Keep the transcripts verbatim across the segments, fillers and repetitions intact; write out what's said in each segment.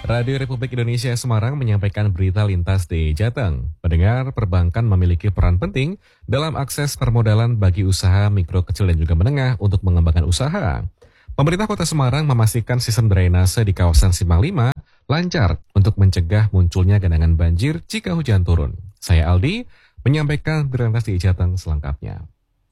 Radio Republik Indonesia Semarang menyampaikan berita lintas di Jateng. Pendengar, perbankan memiliki peran penting dalam akses permodalan bagi usaha mikro, kecil, dan juga menengah untuk mengembangkan usaha. Pemerintah Kota Semarang memastikan sistem drainase di kawasan Simpang lima lancar untuk mencegah munculnya genangan banjir jika hujan turun. Saya Aldi, menyampaikan berita lintas di Jateng selengkapnya.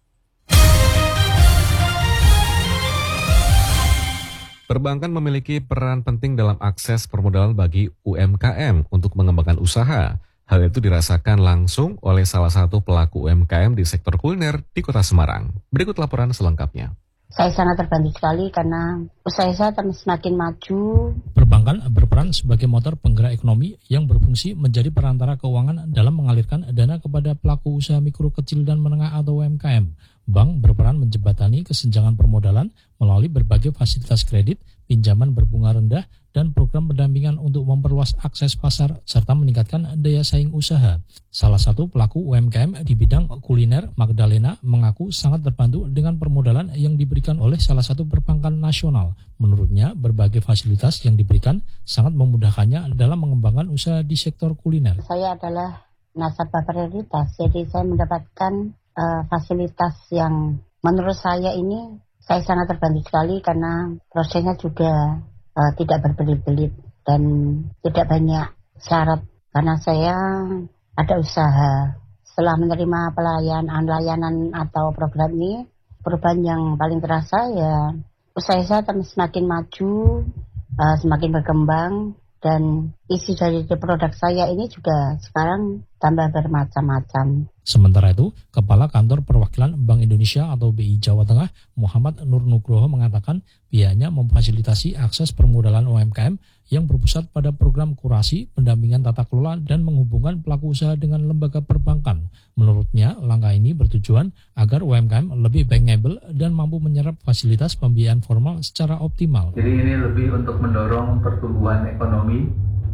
Perbankan memiliki peran penting dalam akses permodalan bagi U M K M untuk mengembangkan usaha. Hal itu dirasakan langsung oleh salah satu pelaku U M K M di sektor kuliner di Kota Semarang. Berikut laporan selengkapnya. Saya sangat terbantu sekali karena usaha saya semakin maju. Perbankan berperan sebagai motor penggerak ekonomi yang berfungsi menjadi perantara keuangan dalam mengalirkan dana kepada pelaku usaha mikro, kecil, dan menengah atau U M K M. Bank berperan menjembatani kesenjangan permodalan melalui berbagai fasilitas kredit, pinjaman berbunga rendah, dan program pendampingan untuk memperluas akses pasar serta meningkatkan daya saing usaha. Salah satu pelaku U M K M di bidang kuliner, Magdalena, mengaku sangat terbantu dengan permodalan yang diberikan oleh salah satu perbankan nasional. Menurutnya, berbagai fasilitas yang diberikan sangat memudahkannya dalam mengembangkan usaha di sektor kuliner. Saya adalah nasabah prioritas, jadi saya mendapatkan uh, fasilitas yang menurut saya ini saya sangat terbantu sekali karena prosesnya juga uh, tidak berbelit-belit dan tidak banyak syarat karena saya ada usaha. Setelah menerima pelayanan layanan atau program ini, perubahan yang paling terasa ya usaha saya semakin maju, uh, semakin berkembang, dan isi dari produk saya ini juga sekarang tambah bermacam-macam. Sementara itu, Kepala Kantor Perwakilan Bank Indonesia atau B I Jawa Tengah, Muhammad Nur Nugroho, mengatakan pihaknya memfasilitasi akses permodalan U M K M yang berpusat pada program kurasi, pendampingan tata kelola, dan menghubungkan pelaku usaha dengan lembaga perbankan. Menurutnya, langkah ini bertujuan agar U M K M lebih bankable dan mampu menyerap fasilitas pembiayaan formal secara optimal. Jadi ini lebih untuk mendorong pertumbuhan ekonomi.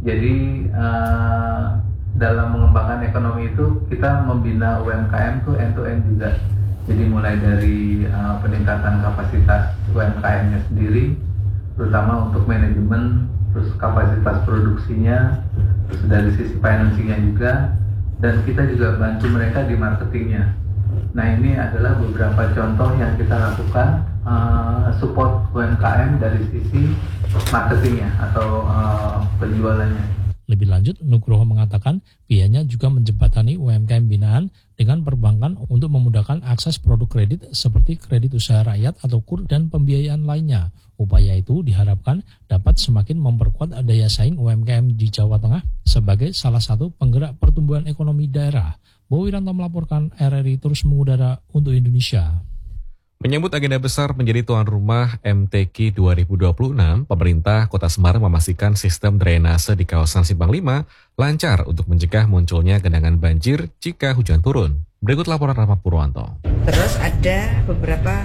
Jadi uh, dalam mengembangkan ekonomi itu kita membina U M K M itu end to end juga. Jadi mulai dari uh, peningkatan kapasitas U M K M-nya sendiri, terutama untuk manajemen, terus kapasitas produksinya, terus dari sisi financing-nya juga, dan kita juga bantu mereka di marketingnya. Nah, ini adalah beberapa contoh yang kita lakukan uh, support U M K M dari sisi marketingnya atau uh, penjualannya. Lebih lanjut, Nugroho mengatakan pihaknya juga menjembatani U M K M binaan dengan perbankan untuk memudahkan akses produk kredit seperti kredit usaha rakyat atau K U R dan pembiayaan lainnya. Upaya itu diharapkan dapat semakin memperkuat daya saing U M K M di Jawa Tengah sebagai salah satu penggerak pertumbuhan ekonomi daerah. Bowi Ranto melaporkan, R R I terus mengudara untuk Indonesia. Menyambut agenda besar menjadi tuan rumah M T Q dua ribu dua puluh enam, pemerintah Kota Semarang memastikan sistem drainase di kawasan Simpang lima lancar untuk mencegah munculnya genangan banjir jika hujan turun. Berikut laporan Rama Purwanto. Terus ada beberapa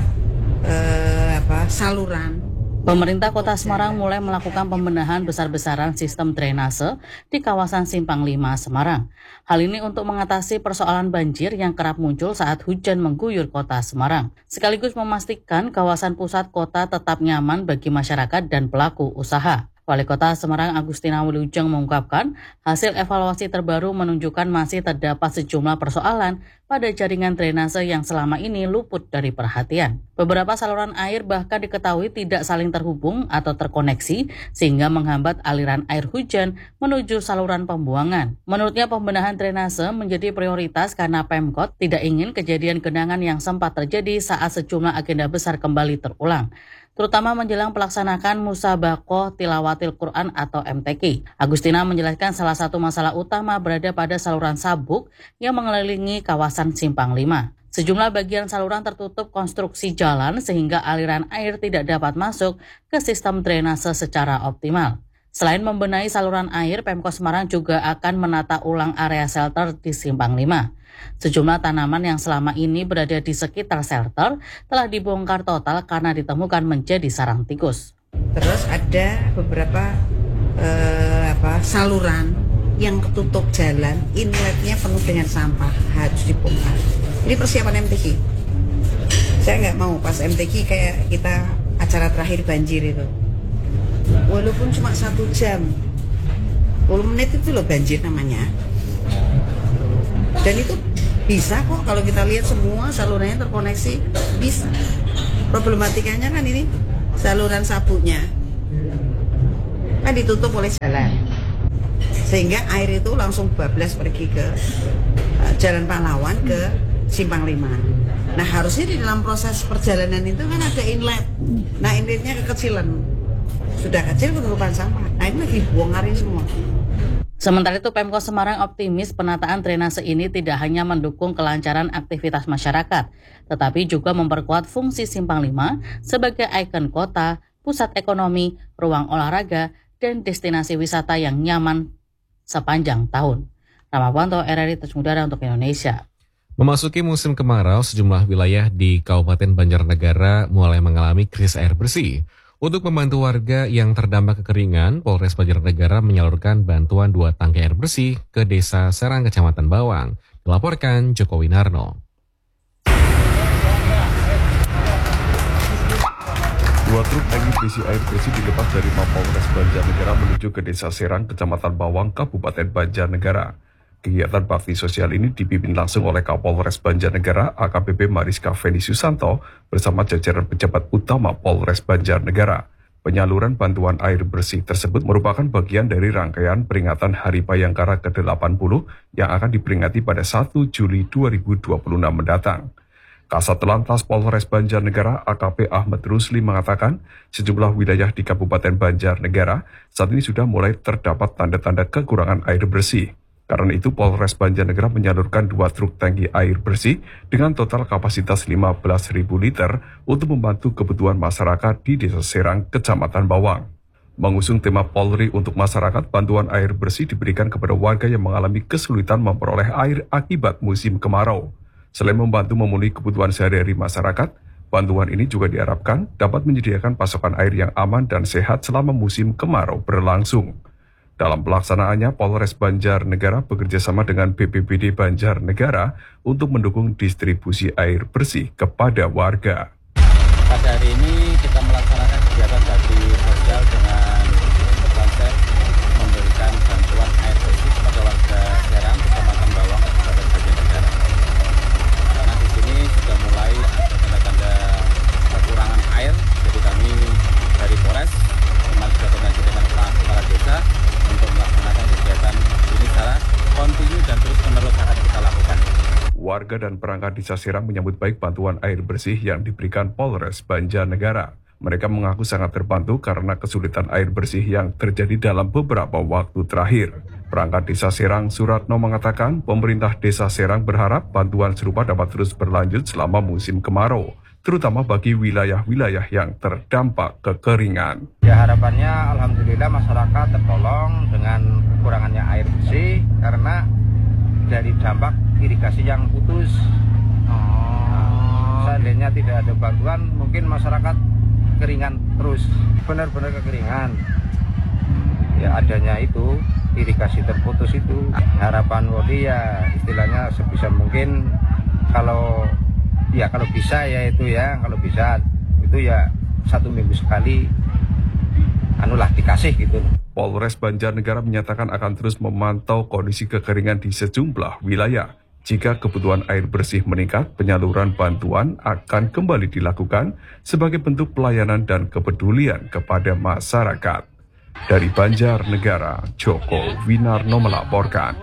eh, apa, saluran. Pemerintah Kota Semarang mulai melakukan pembenahan besar-besaran sistem drainase di kawasan Simpang lima Semarang. Hal ini untuk mengatasi persoalan banjir yang kerap muncul saat hujan mengguyur Kota Semarang, sekaligus memastikan kawasan pusat kota tetap nyaman bagi masyarakat dan pelaku usaha. Wali Kota Semarang Agustina Wilujeng mengungkapkan hasil evaluasi terbaru menunjukkan masih terdapat sejumlah persoalan pada jaringan drainase yang selama ini luput dari perhatian. Beberapa saluran air bahkan diketahui tidak saling terhubung atau terkoneksi sehingga menghambat aliran air hujan menuju saluran pembuangan. Menurutnya pembenahan drainase menjadi prioritas karena Pemkot tidak ingin kejadian genangan yang sempat terjadi saat sejumlah agenda besar kembali terulang, terutama menjelang pelaksanaan Musabaqah Tilawatil Quran atau M T Q. Agustina menjelaskan salah satu masalah utama berada pada saluran sabuk yang mengelilingi kawasan Simpang lima. Sejumlah bagian saluran tertutup konstruksi jalan sehingga aliran air tidak dapat masuk ke sistem drainase secara optimal. Selain membenahi saluran air, Pemkot Semarang juga akan menata ulang area shelter di Simpang lima. Sejumlah tanaman yang selama ini berada di sekitar shelter telah dibongkar total karena ditemukan menjadi sarang tikus. Terus ada beberapa eh, apa, saluran yang ketutup jalan, inletnya penuh dengan sampah, harus dibongkar. Ini persiapan M T Q. Saya nggak mau pas M T Q kayak kita acara terakhir banjir itu. Walaupun cuma satu jam, sepuluh menit itu loh banjir namanya. Dan itu bisa kok kalau kita lihat semua salurannya terkoneksi, bisa. Problematikanya kan ini saluran sabuknya kan ditutup oleh jalan, sehingga air itu langsung bablas pergi ke uh, Jalan Pahlawan ke Simpang Lima. Nah harusnya di dalam proses perjalanan itu kan ada inlet. Nah inletnya kekecilan, sudah kecil penumpukan sampah. Nah ini lagi bongkarin semua. Sementara itu Pemkot Semarang optimis penataan drainase ini tidak hanya mendukung kelancaran aktivitas masyarakat, tetapi juga memperkuat fungsi Simpang Lima sebagai ikon kota, pusat ekonomi, ruang olahraga, dan destinasi wisata yang nyaman sepanjang tahun. Ramawanto, R R I Terus Udara untuk Indonesia. Memasuki musim kemarau, sejumlah wilayah di Kabupaten Banjarnegara mulai mengalami krisis air bersih. Untuk membantu warga yang terdampak kekeringan, Polres Banjarnegara menyalurkan bantuan dua tangki air bersih ke Desa Serang, Kecamatan Bawang. Dilaporkan Joko Winarno. Dua truk tangki berisi air bersih dilepas dari Mapolres Banjarnegara menuju ke Desa Serang, Kecamatan Bawang, Kabupaten Banjarnegara. Kegiatan bakti sosial ini dipimpin langsung oleh Kapolres Banjarnegara A K B P Mariska Feni Susanto bersama jajaran pejabat utama Polres Banjarnegara. Penyaluran bantuan air bersih tersebut merupakan bagian dari rangkaian peringatan Hari Bayangkara ke delapan puluh yang akan diperingati pada satu Juli dua ribu dua puluh enam mendatang. Kasat Lantas Polres Banjarnegara A K P Ahmad Rusli mengatakan sejumlah wilayah di Kabupaten Banjarnegara saat ini sudah mulai terdapat tanda-tanda kekurangan air bersih. Karena itu Polres Banjarnegara menyalurkan dua truk tangki air bersih dengan total kapasitas lima belas ribu liter untuk membantu kebutuhan masyarakat di Desa Serang, Kecamatan Bawang. Mengusung tema Polri untuk masyarakat, bantuan air bersih diberikan kepada warga yang mengalami kesulitan memperoleh air akibat musim kemarau. Selain membantu memenuhi kebutuhan sehari-hari masyarakat, bantuan ini juga diharapkan dapat menyediakan pasokan air yang aman dan sehat selama musim kemarau berlangsung. Dalam pelaksanaannya, Polres Banjarnegara bekerjasama dengan B P B D Banjarnegara untuk mendukung distribusi air bersih kepada warga. Pada hari ini kita melaksanakan kegiatan bakti sosial dengan konsep memberikan bantuan air bersih kepada warga Serang, Kecamatan Bawang, Kabupaten Banjarnegara. Karena di sini sudah mulai ada tanda-tanda kekurangan air, jadi kami dari Polres memang sudah koordinasi dengan kepala desa untuk melaksanakan kegiatan ini secara kontinu dan terus-menerus akan kita lakukan. Warga dan perangkat Desa Serang menyambut baik bantuan air bersih yang diberikan Polres Banjarnegara. Mereka mengaku sangat terbantu karena kesulitan air bersih yang terjadi dalam beberapa waktu terakhir. Perangkat Desa Serang Suratno mengatakan pemerintah Desa Serang berharap bantuan serupa dapat terus berlanjut selama musim kemarau, terutama bagi wilayah-wilayah yang terdampak kekeringan. Ya harapannya alhamdulillah masyarakat tertolong dengan kekurangannya air bersih karena dari dampak irigasi yang putus. Oh. Seandainya tidak ada bantuan mungkin masyarakat keringan terus, benar-benar kekeringan. Ya adanya itu irigasi terputus itu harapan Wodi ya istilahnya sebisa mungkin kalau ya kalau bisa ya itu ya, kalau bisa itu ya satu minggu sekali anulah dikasih gitu. Polres Banjarnegara menyatakan akan terus memantau kondisi kekeringan di sejumlah wilayah. Jika kebutuhan air bersih meningkat, penyaluran bantuan akan kembali dilakukan sebagai bentuk pelayanan dan kepedulian kepada masyarakat. Dari Banjarnegara, Joko Winarno melaporkan.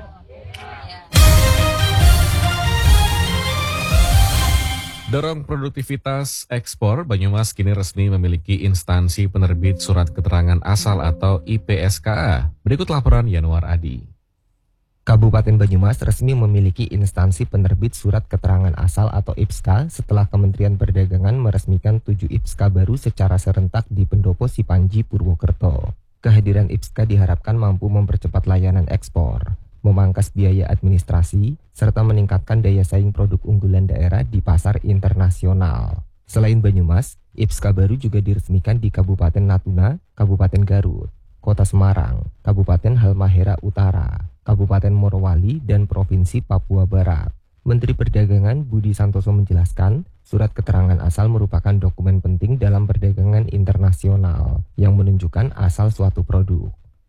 Dorong produktivitas ekspor, Banyumas kini resmi memiliki instansi penerbit surat keterangan asal atau I P S K A. Berikut laporan Yanuar Adi. Kabupaten Banyumas resmi memiliki instansi penerbit surat keterangan asal atau I P S K A setelah Kementerian Perdagangan meresmikan tujuh I P S K A baru secara serentak di Pendopo Sipanji, Purwokerto. Kehadiran I P S K A diharapkan mampu mempercepat layanan ekspor, memangkas biaya administrasi, serta meningkatkan daya saing produk unggulan daerah di pasar internasional. Selain Banyumas, I P S K A baru juga diresmikan di Kabupaten Natuna, Kabupaten Garut, Kota Semarang, Kabupaten Halmahera Utara, Kabupaten Morowali, dan Provinsi Papua Barat. Menteri Perdagangan Budi Santoso menjelaskan, surat keterangan asal merupakan dokumen penting dalam perdagangan internasional yang menunjukkan asal suatu produk.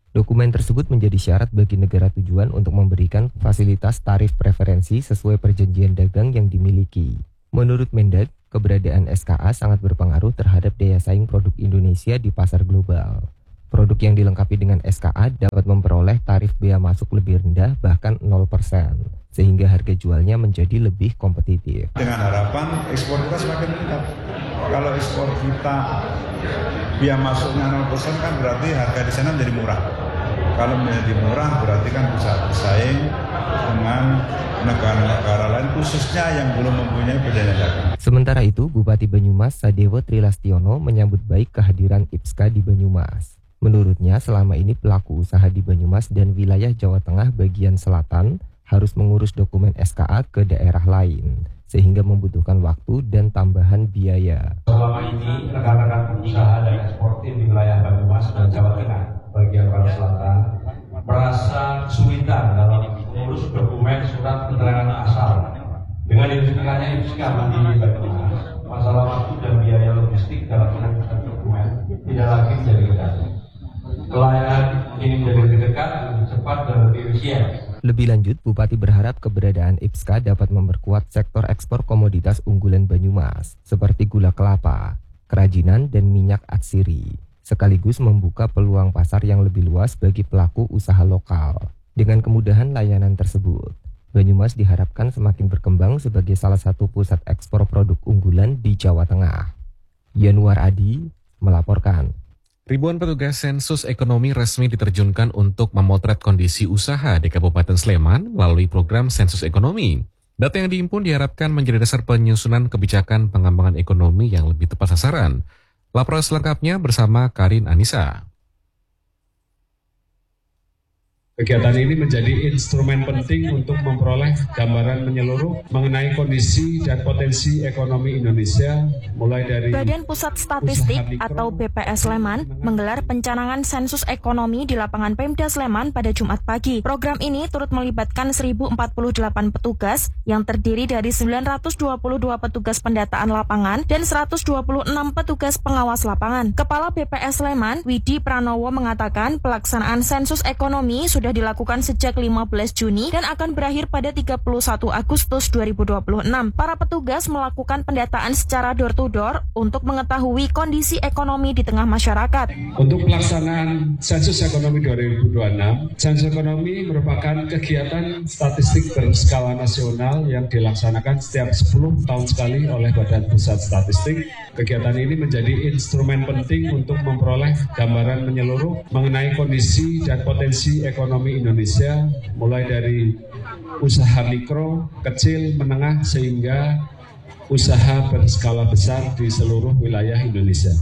Dokumen tersebut menjadi syarat bagi negara tujuan untuk memberikan fasilitas tarif preferensi sesuai perjanjian dagang yang dimiliki. Menurut Mendag, keberadaan S K A sangat berpengaruh terhadap daya saing produk Indonesia di pasar global. Produk yang dilengkapi dengan S K A dapat memperoleh tarif bea masuk lebih rendah bahkan nol persen, sehingga harga jualnya menjadi lebih kompetitif. Dengan harapan ekspor kita semakin meningkat. Kalau ekspor kita bea masuknya nol persen kan berarti harga di sana menjadi murah. Kalau menjadi murah berarti kan bisa bersaing dengan negara-negara lain khususnya yang belum mempunyai perjanjian dagang. Sementara itu, Bupati Banyumas Sadewo Trilastiono menyambut baik kehadiran I P S K A di Banyumas. Menurutnya, selama ini pelaku usaha di Banyumas dan wilayah Jawa Tengah bagian selatan harus mengurus dokumen S K A ke daerah lain, sehingga membutuhkan waktu dan tambahan biaya. Selama ini, rekan-rekan pengusaha dan eksportir di wilayah Banyumas dan Jawa Tengah bagian barat selatan merasa kesulitan dalam mengurus dokumen surat keterangan asal. Dengan ditemukannya I P S K A Mandiri Banyumas, masalah waktu dan biaya logistik dalam mengumpulkan dokumen tidak lagi menjadi kendala. Pelayanan ini menjadi lebih dekat, lebih cepat, dan lebih efisien. Lebih lanjut, Bupati berharap keberadaan I P S K A dapat memperkuat sektor ekspor komoditas unggulan Banyumas, seperti gula kelapa, kerajinan, dan minyak atsiri, sekaligus membuka peluang pasar yang lebih luas bagi pelaku usaha lokal. Dengan kemudahan layanan tersebut, Banyumas diharapkan semakin berkembang sebagai salah satu pusat ekspor produk unggulan di Jawa Tengah. Yanuar Adi melaporkan. Ribuan petugas sensus ekonomi resmi diterjunkan untuk memotret kondisi usaha di Kabupaten Sleman melalui program sensus ekonomi. Data yang dihimpun diharapkan menjadi dasar penyusunan kebijakan pengembangan ekonomi yang lebih tepat sasaran. Laporan selengkapnya bersama Karin Anissa. Kegiatan ini menjadi instrumen penting untuk memperoleh gambaran menyeluruh mengenai kondisi dan potensi ekonomi Indonesia, mulai dari Badan Pusat Statistik atau B P S Sleman menggelar pencanangan sensus ekonomi di lapangan Pemda Sleman pada Jumat pagi. Program ini turut melibatkan seribu empat puluh delapan petugas yang terdiri dari sembilan ratus dua puluh dua petugas pendataan lapangan dan seratus dua puluh enam petugas pengawas lapangan. Kepala B P S Sleman, Widi Pranowo, mengatakan pelaksanaan sensus ekonomi sudah dilakukan sejak lima belas Juni dan akan berakhir pada tiga puluh satu Agustus dua ribu dua puluh enam. Para petugas melakukan pendataan secara door-to-door untuk mengetahui kondisi ekonomi di tengah masyarakat. Untuk pelaksanaan sensus ekonomi dua ribu dua puluh enam, sensus ekonomi merupakan kegiatan statistik berskala nasional yang dilaksanakan setiap sepuluh tahun sekali oleh Badan Pusat Statistik. Kegiatan ini menjadi instrumen penting untuk memperoleh gambaran menyeluruh mengenai kondisi dan potensi ekonomi Indonesia, mulai dari usaha mikro, kecil, menengah, sehingga usaha berskala besar di seluruh wilayah Indonesia,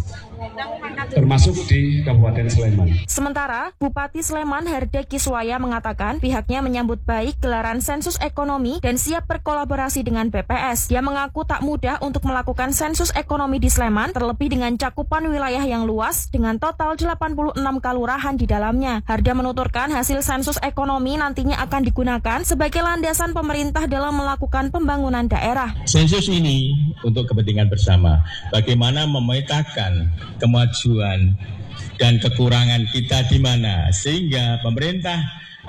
termasuk di Kabupaten Sleman. Sementara, Bupati Sleman Herde Kiswaya mengatakan pihaknya menyambut baik gelaran sensus ekonomi dan siap berkolaborasi dengan B P S. Dia mengaku tak mudah untuk melakukan sensus ekonomi di Sleman, terlebih dengan cakupan wilayah yang luas dengan total delapan puluh enam kalurahan di dalamnya. Harda menuturkan hasil sensus ekonomi nantinya akan digunakan sebagai landasan pemerintah dalam melakukan pembangunan daerah. Sensus ini untuk kepentingan bersama, bagaimana memetakan kemajuan dan kekurangan kita di mana, sehingga pemerintah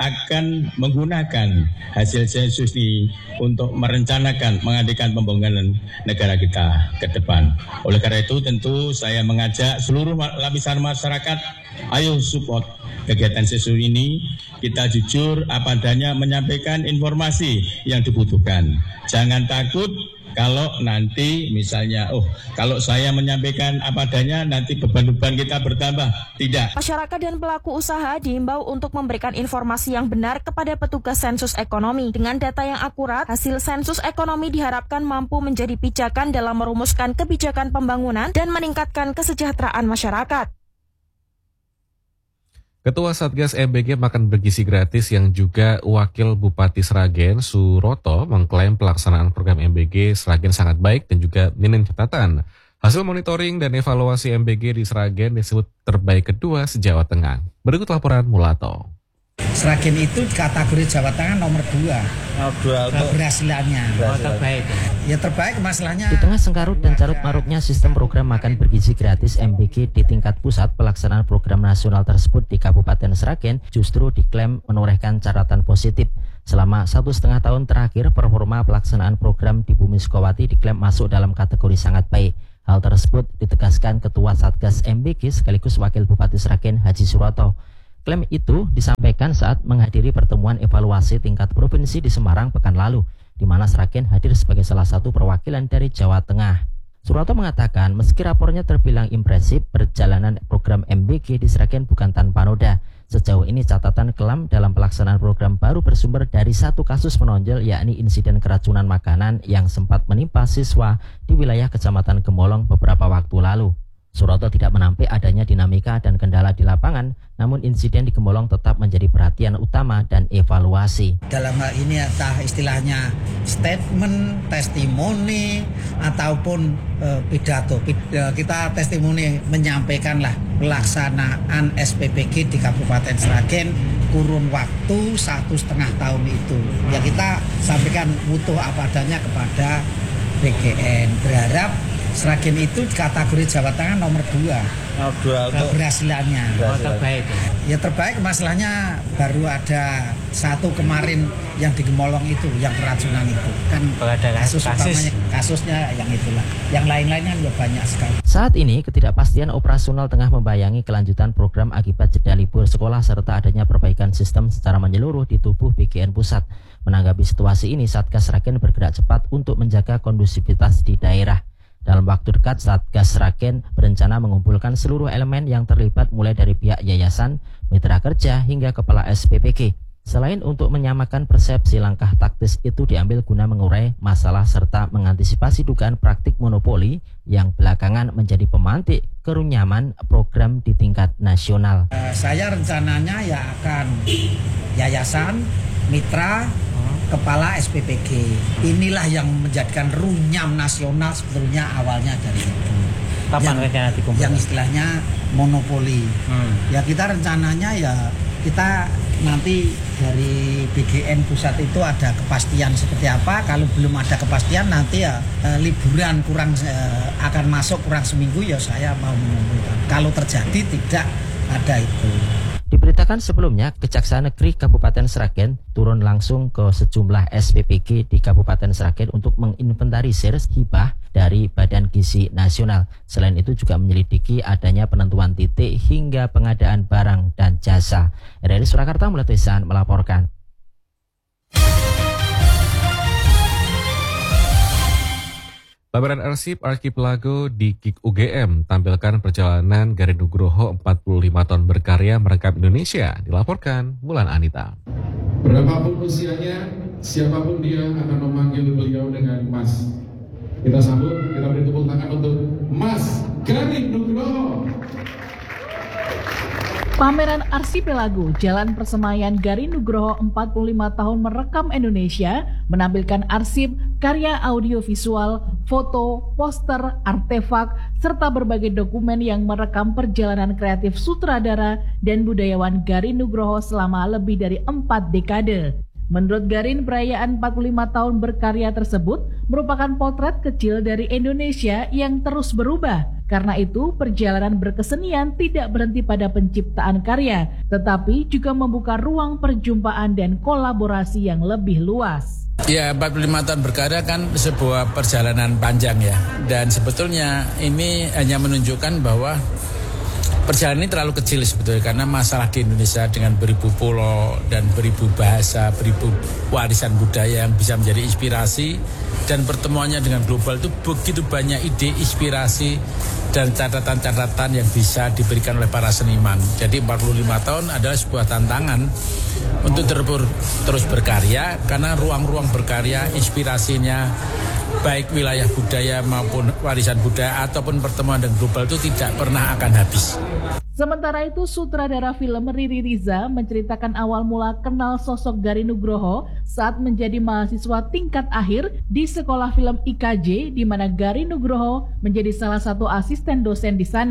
akan menggunakan hasil sensus ini untuk merencanakan mengadakan pembangunan negara kita ke depan. Oleh karena itu tentu saya mengajak seluruh lapisan masyarakat, ayo support kegiatan sensus ini. Kita jujur apa adanya menyampaikan informasi yang dibutuhkan. Jangan takut kalau nanti misalnya, oh kalau saya menyampaikan apa adanya nanti beban-beban kita bertambah. Tidak. Masyarakat dan pelaku usaha diimbau untuk memberikan informasi yang benar kepada petugas sensus ekonomi. Dengan data yang akurat, hasil sensus ekonomi diharapkan mampu menjadi pijakan dalam merumuskan kebijakan pembangunan dan meningkatkan kesejahteraan masyarakat. Ketua Satgas M B G Makan Bergizi Gratis yang juga Wakil Bupati Sragen Suroto mengklaim pelaksanaan program M B G Sragen sangat baik dan juga minim catatan. Hasil monitoring dan evaluasi M B G di Sragen disebut terbaik kedua se-Jawa Tengah. Berikut laporan Mulato. Sragen itu kategori Jawa Tengah nomor dua. Oh, dua untuk keberhasilannya. Oh, terbaik. Ya terbaik masalahnya. Di tengah sengkarut dan carut marutnya sistem program makan bergizi gratis M B G di tingkat pusat, pelaksanaan program nasional tersebut di Kabupaten Sragen justru diklaim menorehkan catatan positif. Selama satu setengah tahun terakhir, performa pelaksanaan program di Bumi Sukawati diklaim masuk dalam kategori sangat baik. Hal tersebut ditegaskan Ketua Satgas M B G sekaligus Wakil Bupati Sragen Haji Suroto. Klaim itu disampaikan saat menghadiri pertemuan evaluasi tingkat provinsi di Semarang pekan lalu, di mana Sragen hadir sebagai salah satu perwakilan dari Jawa Tengah. Suroto mengatakan meski rapornya terbilang impresif, perjalanan program M B G di Sragen bukan tanpa noda. Sejauh ini catatan kelam dalam pelaksanaan program baru bersumber dari satu kasus menonjol, yakni insiden keracunan makanan yang sempat menimpa siswa di wilayah Kecamatan Gemolong beberapa waktu lalu. Suroto tidak menampik adanya dinamika dan kendala di lapangan, namun insiden di Gemolong tetap menjadi perhatian utama dan evaluasi. Dalam hal ini entah istilahnya statement, testimoni, ataupun e, pidato. Kita testimoni menyampaikanlah pelaksanaan S P P G di Kabupaten Sragen kurun waktu satu setengah tahun itu. Ya kita sampaikan utuh apa adanya kepada B G N. Berharap Sragen itu kategori Jawa Tengah nomor dua. Oh, dua untuk keberhasilannya. Oh, terbaik. Ya terbaik masalahnya baru ada satu kemarin yang di Gemolong itu, yang keracunan itu. Kan ada kasus, kasus utamanya kasusnya yang itulah. Yang lain-lainnya juga banyak sekali. Saat ini ketidakpastian operasional tengah membayangi kelanjutan program akibat jeda libur sekolah serta adanya perbaikan sistem secara menyeluruh di tubuh B G N Pusat. Menanggapi situasi ini, Satgas Sragen bergerak cepat untuk menjaga kondusivitas di daerah. Dalam waktu dekat, Satgas Sragen berencana mengumpulkan seluruh elemen yang terlibat mulai dari pihak yayasan, mitra kerja, hingga kepala S P P G. Selain untuk menyamakan persepsi, langkah taktis itu diambil guna mengurai masalah serta mengantisipasi dugaan praktik monopoli yang belakangan menjadi pemantik kerunyaman program di tingkat nasional. Uh, saya rencananya ya akan yayasan, mitra, kepala S P P G. Inilah yang menjadikan runyam nasional sebetulnya awalnya dari itu. Kapan yang, rencana dikumpulkan? Yang istilahnya monopoli. Hmm. Ya kita rencananya ya kita nanti dari B G N Pusat itu ada kepastian seperti apa. Kalau belum ada kepastian nanti ya eh, liburan kurang eh, akan masuk kurang seminggu ya saya mau mengumpulkan. Kalau terjadi tidak ada itu. Diberitakan sebelumnya, Kejaksaan Negeri Kabupaten Sragen turun langsung ke sejumlah S P P G di Kabupaten Sragen untuk menginventarisir hibah dari Badan Gizi Nasional. Selain itu juga menyelidiki adanya penentuan titik hingga pengadaan barang dan jasa. R R I Surakarta Mulatuisan melaporkan. Pameran arsip Archipelago di K I K U G M tampilkan perjalanan Garin Nugroho empat puluh lima tahun berkarya merekam Indonesia, dilaporkan Mulan Anita. Berapapun usianya, siapapun dia akan memanggil beliau dengan Mas. Kita sambut, kita beri tepuk tangan untuk Mas Garin Nugroho. Pameran Archipelago Jalan Persemaian Garin Nugroho empat puluh lima tahun merekam Indonesia menampilkan arsip, karya audiovisual, foto, poster, artefak, serta berbagai dokumen yang merekam perjalanan kreatif sutradara dan budayawan Garin Nugroho selama lebih dari empat dekade. Menurut Garin, perayaan empat puluh lima tahun berkarya tersebut merupakan potret kecil dari Indonesia yang terus berubah. Karena itu, perjalanan berkesenian tidak berhenti pada penciptaan karya, tetapi juga membuka ruang perjumpaan dan kolaborasi yang lebih luas. Ya, empat puluh lima tahun berkarya kan sebuah perjalanan panjang ya. Dan sebetulnya ini hanya menunjukkan bahwa perjalanan ini terlalu kecil sebetulnya, karena masalah di Indonesia dengan beribu pulau dan beribu bahasa, beribu warisan budaya yang bisa menjadi inspirasi, dan pertemuannya dengan global itu begitu banyak ide, inspirasi, dan catatan-catatan yang bisa diberikan oleh para seniman. Jadi empat puluh lima tahun adalah sebuah tantangan untuk terus berkarya, karena ruang-ruang berkarya, inspirasinya, baik wilayah budaya maupun warisan budaya ataupun pertemuan dengan global itu tidak pernah akan habis. Sementara itu, sutradara film Riri Riza menceritakan awal mula kenal sosok Garin Nugroho saat menjadi mahasiswa tingkat akhir di sekolah film I K J, di mana Garin Nugroho menjadi salah satu asisten dosen di sana.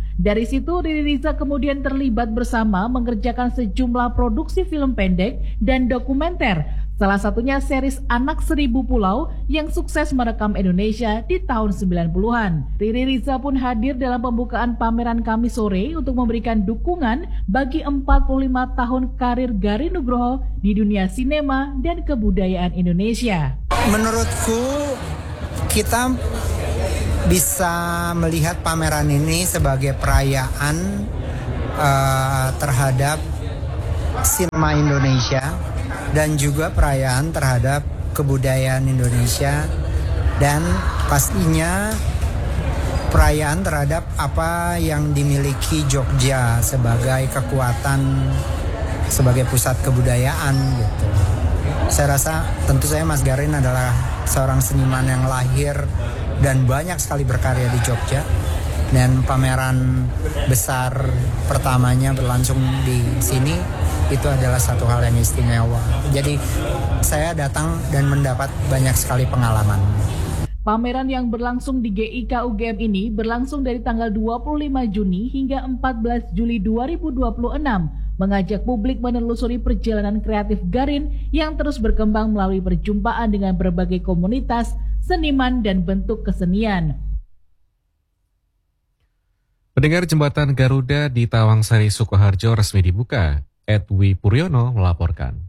Dari situ Riri Riza kemudian terlibat bersama mengerjakan sejumlah produksi film pendek dan dokumenter, salah satunya series Anak Seribu Pulau yang sukses merekam Indonesia di tahun sembilan puluhan. Riri Riza pun hadir dalam pembukaan pameran Kamis sore untuk memberikan dukungan bagi empat puluh lima tahun karir Garin Nugroho di dunia sinema dan kebudayaan Indonesia. Menurutku kita bisa melihat pameran ini sebagai perayaan uh, terhadap sinema Indonesia dan juga perayaan terhadap kebudayaan Indonesia dan pastinya perayaan terhadap apa yang dimiliki Jogja sebagai kekuatan, sebagai pusat kebudayaan gitu. Saya rasa tentu saya Mas Garin adalah seorang seniman yang lahir dan banyak sekali berkarya di Jogja, dan pameran besar pertamanya berlangsung di sini itu adalah satu hal yang istimewa. Jadi saya datang dan mendapat banyak sekali pengalaman. Pameran yang berlangsung di G I K U G M ini berlangsung dari tanggal dua puluh lima Juni hingga empat belas Juli dua ribu dua puluh enam, mengajak publik menelusuri perjalanan kreatif Garin yang terus berkembang melalui perjumpaan dengan berbagai komunitas, seniman, dan bentuk kesenian. Pendengar, jembatan Garuda di Tawangsari, Sukoharjo resmi dibuka. Edwi Puryono melaporkan.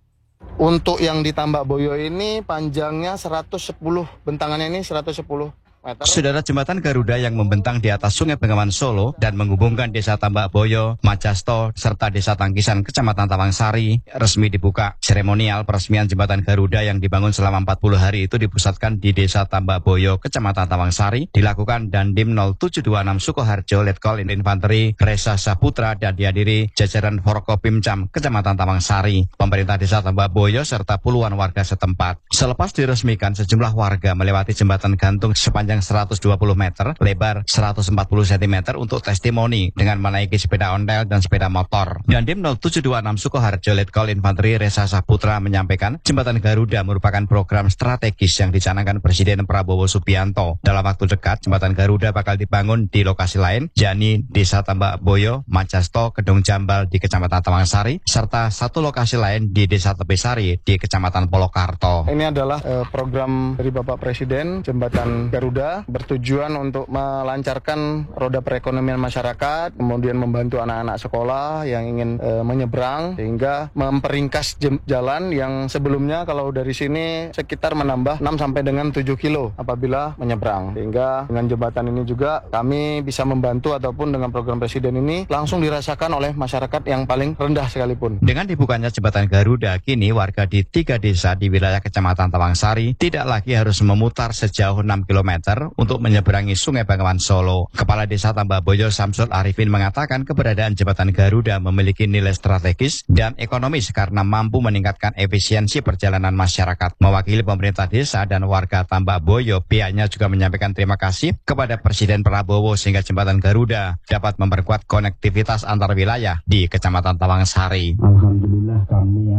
Untuk yang di Tambak Boyo ini panjangnya seratus sepuluh, bentangannya ini seratus sepuluh meter. Saudara, jembatan Garuda yang membentang di atas Sungai Bengawan Solo dan menghubungkan Desa Tambak Boyo, Majasto, serta Desa Tangkisan, Kecamatan Tawangsari resmi dibuka. Seremonial peresmian jembatan Garuda yang dibangun selama empat puluh hari itu dipusatkan di Desa Tambak Boyo, Kecamatan Tawangsari, dilakukan Dandim nol tujuh dua enam Sukoharjo, Letkol Infanteri Resa Saputra, dan dihadiri jajaran Forkopimcam Kecamatan Tawangsari, pemerintah Desa Tambak Boyo, serta puluhan warga setempat. Selepas diresmikan, sejumlah warga melewati jembatan gantung sepanjang seratus dua puluh meter, lebar seratus empat puluh sentimeter untuk testimoni dengan menaiki sepeda ontel dan sepeda motor. Dandim nol tujuh dua enam Sukoharjo, Letkol Infanteri Resa Saputra menyampaikan jembatan Garuda merupakan program strategis yang dicanangkan Presiden Prabowo Subianto. Dalam waktu dekat, jembatan Garuda bakal dibangun di lokasi lain, yakni Desa Tambak Boyo, Majasto, Kedung Jambal di Kecamatan Tawangsari, serta satu lokasi lain di Desa Tebesari di Kecamatan Polokarto. Ini adalah eh, program dari Bapak Presiden, jembatan Garuda bertujuan untuk melancarkan roda perekonomian masyarakat, kemudian membantu anak-anak sekolah yang ingin e, menyeberang, sehingga memperingkas jalan yang sebelumnya kalau dari sini sekitar menambah enam sampai dengan tujuh kilo apabila menyeberang. Sehingga dengan jembatan ini juga kami bisa membantu, ataupun dengan program Presiden ini langsung dirasakan oleh masyarakat yang paling rendah sekalipun. Dengan dibukanya jembatan Garuda, kini warga di tiga desa di wilayah Kecamatan Tawangsari tidak lagi harus memutar sejauh enam kilometer untuk menyeberangi Sungai Bengawan Solo. Kepala Desa Tambak Boyo Samsul Arifin mengatakan keberadaan jembatan Garuda memiliki nilai strategis dan ekonomis karena mampu meningkatkan efisiensi perjalanan masyarakat. Mewakili pemerintah desa dan warga Tambak Boyo, pihaknya juga menyampaikan terima kasih kepada Presiden Prabowo sehingga jembatan Garuda dapat memperkuat konektivitas antar wilayah di Kecamatan Tawangsari. Alhamdulillah kami